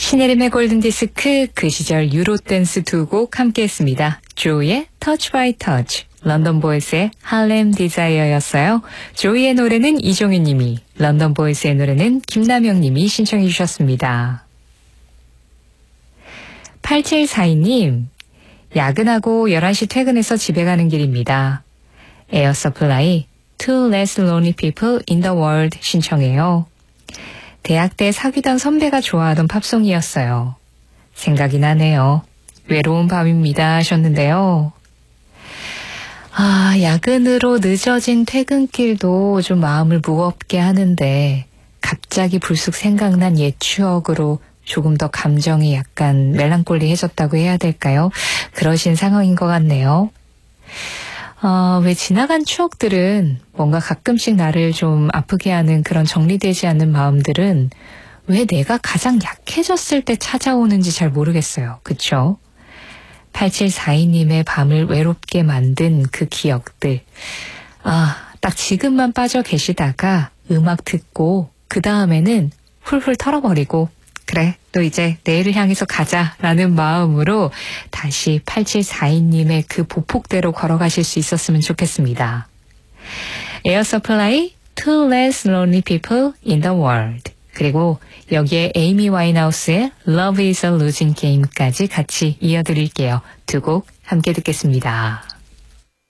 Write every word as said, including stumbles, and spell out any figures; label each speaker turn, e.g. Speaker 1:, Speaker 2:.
Speaker 1: 신혜림의 골든디스크, 그 시절 유로 댄스 두 곡 함께 했습니다. 조이의 Touch by Touch, 런던 보이스의 Harlem Desire였어요. 조이의 노래는 이종윤 님이, 런던 보이스의 노래는 김남영 님이 신청해 주셨습니다. 팔칠사이 님, 야근하고 열한 시 퇴근해서 집에 가는 길입니다. 에어 서플라이, Two Less Lonely People in the World 신청해요. 대학 때 사귀던 선배가 좋아하던 팝송이었어요. 생각이 나네요. 외로운 밤입니다 하셨는데요. 아, 야근으로 늦어진 퇴근길도 좀 마음을 무겁게 하는데 갑자기 불쑥 생각난 옛 추억으로 조금 더 감정이 약간 멜랑콜리해졌다고 해야 될까요? 그러신 상황인 것 같네요. 어, 왜 지나간 추억들은 뭔가 가끔씩 나를 좀 아프게 하는 그런 정리되지 않는 마음들은 왜 내가 가장 약해졌을 때 찾아오는지 잘 모르겠어요. 그쵸? 팔칠사이 님의 밤을 외롭게 만든 그 기억들. 아, 딱 지금만 빠져 계시다가 음악 듣고 그 다음에는 훌훌 털어버리고 그래, 또 이제 내일을 향해서 가자라는 마음으로 다시 팔칠사이 님의 그 보폭대로 걸어가실 수 있었으면 좋겠습니다. 에어 서플라이, Two Less Lonely People in the World. 그리고 여기에 에이미 와인하우스의 Love is a Losing Game까지 같이 이어드릴게요. 두 곡 함께 듣겠습니다.